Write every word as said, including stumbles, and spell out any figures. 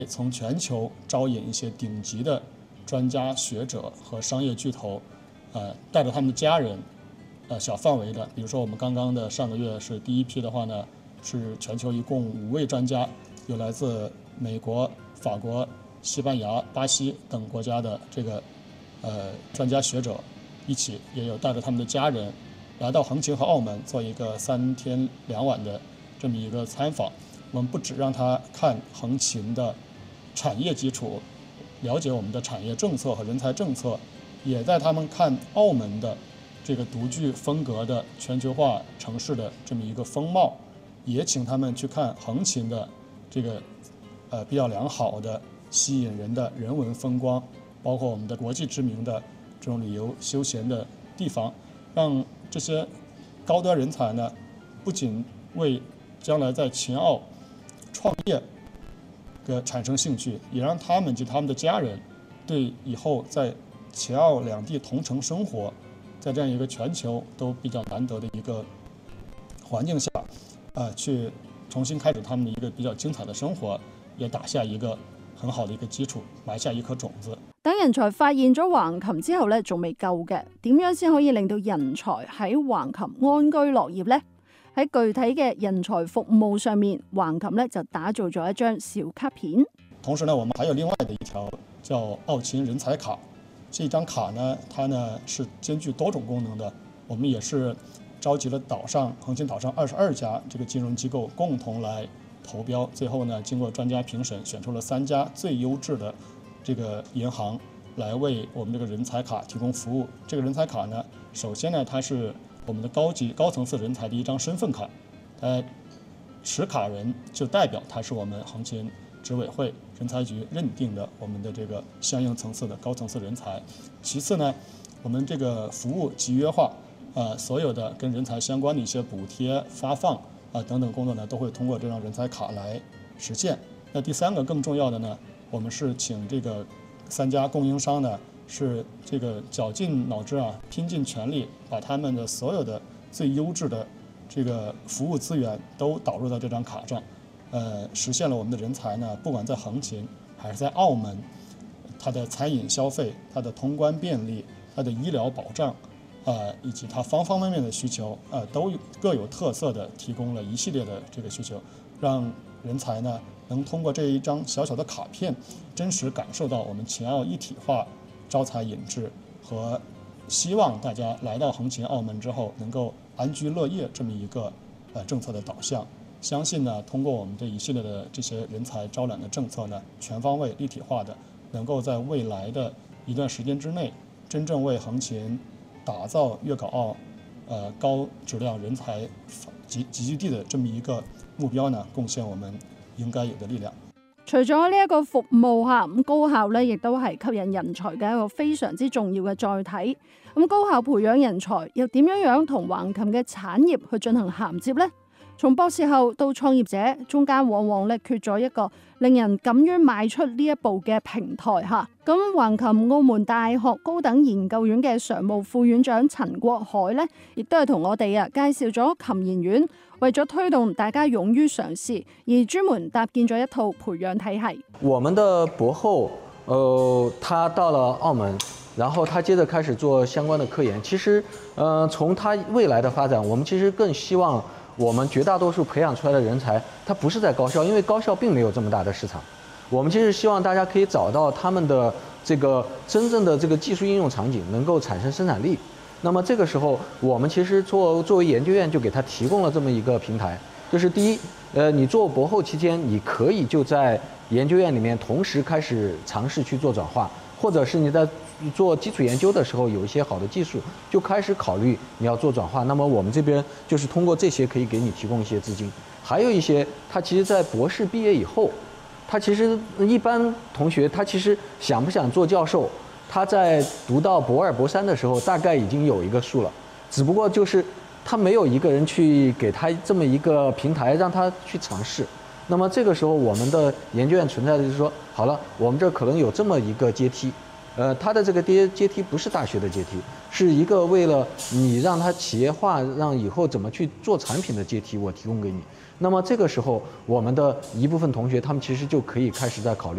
从全球招引一些顶级的专家学者和商业巨头，呃，带着他们的家人，呃，小范围的，比如说我们刚刚的上个月是第一批的话呢，是全球一共五位专家，有来自美国、法国、西班牙、巴西等国家的这个呃专家学者一起，也有带着他们的家人来到横琴和澳门做一个三天两晚的这么一个参访。我们不只让他看横琴的产业基础，了解我们的产业政策和人才政策，也在他们看澳门的这个独具风格的全球化城市的这么一个风貌，也请他们去看横琴的这个呃比较良好的吸引人的人文风光，包括我们的国际知名的这种旅游休闲的地方，让这些高端人才呢，不仅为将来在秦澳创业的产生兴趣，也让他们及他们的家人对以后在秦澳两地同城生活，在这样一个全球都比较难得的一个环境下，呃，去重新開始他們的一個比較精彩的生活，也打下一個很好的一個基礎，埋下一顆種子。 等人才發現咗橫琴之後咧，仲未夠嘅，點樣先可以令到人才喺橫琴安居樂業呢？喺具體嘅人才服務上面，橫琴咧就打造咗一張小卡片。 同時呢，我們還有另外的一條叫澳秦人才卡。這張卡呢，它呢是兼具多種功能的。我們也是召集了島上橫琴島上二十二家這個金融機構共同來投標，最後呢，經過專家評審，選出了三家最優質的這個銀行來為我們這個人才卡提供服務。這個人才卡呢，首先呢，它是我們的高級高層次人才的一張身份卡，呃，持卡人就代表他是我們橫琴執委會人才局認定的我們的這個相應層次的高層次人才。其次呢，我們這個服務集約化，呃，所有的跟人才相關的一些補貼發放啊、呃、等等工作呢，都會通過這張人才卡來實現。那第三個更重要的呢，我們是請這個三家供應商呢，是這個絞盡腦汁啊，拼盡全力，把他們的所有的最優質的這個服務資源都導入到這張卡上，呃，實現了我們的人才呢，不管在橫琴還是在澳門，它的餐飲消費、它的通關便利、它的醫療保障，呃，以及它方方面面的需求，呃，都各有特色的提供了一系列的這個需求，讓人才呢能通過這一張小小的卡片，真實感受到我們秦澳一體化招才引智和希望大家來到橫琴澳門之後能夠安居樂業這麼一個呃政策的導向。相信呢，通過我們這一系列的這些人才招攬的政策呢，全方位立體化的，能夠在未來的一段時間之內，真正為橫琴打造粵港澳呃高質量人才集集聚地的這麼一個目標呢，貢獻我們應該有的力量。 除咗呢一個服務嚇，咁高校咧亦都係吸引人才嘅一個非常之重要嘅載體。咁高校培養人才又點樣樣同橫琴嘅產業去進行銜接呢？從博士後到創業者，中間往往咧缺咗一個令人敢於邁出呢一步嘅平台嚇。咁橫琴澳門大學高等研究院嘅常務副院長陳國海咧，亦都係同我哋啊介紹咗琴研院為咗推動大家勇於嘗試，而專門搭建咗一套培養體系。 我們的博後，呃，他到了澳門，然後他接着開始做相關的科研。其實，呃，從他未來的發展，我們其實更希望我們絕大多數培養出來的人才，他不是在高校，因為高校並沒有這麼大的市場。我們其實希望大家可以找到他們的這個真正的這個技術應用場景，能夠產生生產力。那麼這個時候，我們其實作作為研究院就給他提供了這麼一個平台，就是第一，呃，你做博後期間，你可以就在研究院裡面同時開始嘗試去做轉化，或者是你在做基礎研究的時候有一些好的技術，就開始考慮你要做轉化。那麼我們這邊就是通過這些可以給你提供一些資金，還有一些他其實在博士畢業以後，他其實一般同學他其實想不想做教授，他在讀到博二博三的時候大概已經有一個數了，只不過就是他沒有一個人去給他這麼一個平台讓他去嘗試。那麼這個時候我們的研究院存在的就是說，好了，我們這可能有這麼一個階梯，呃，它的這個階階梯不是大學的階梯，是一個為了你讓它企業化，讓以後怎麼去做產品的階梯，我提供給你。那麼這個時候，我們的一部分同學，他們其實就可以開始在考慮。